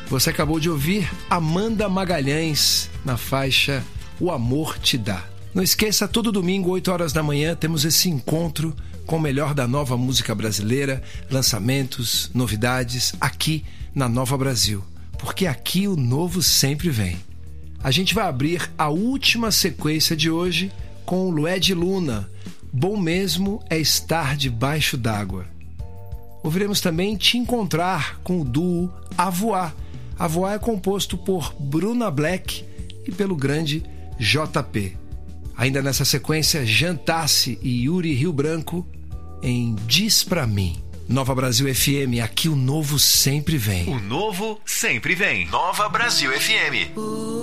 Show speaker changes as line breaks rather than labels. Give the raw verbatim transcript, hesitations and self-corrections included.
Você acabou de ouvir Amanda Magalhães na faixa O Amor Te Dá. Não esqueça, todo domingo, oito horas da manhã, temos esse encontro com o melhor da nova música brasileira, lançamentos, novidades, aqui na Nova Brasil. Porque aqui o novo sempre vem. A gente vai abrir a última sequência de hoje com o Lued Luna. Bom mesmo é estar debaixo d'água. Ouviremos também Te Encontrar com o duo A Voar. A Voar é composto por Bruna Black e pelo grande J P. Ainda nessa sequência, Jantassi e Yuri Rio Branco em Diz Pra Mim. Nova Brasil F M, aqui o novo sempre vem.
O novo sempre vem. Nova Brasil F M.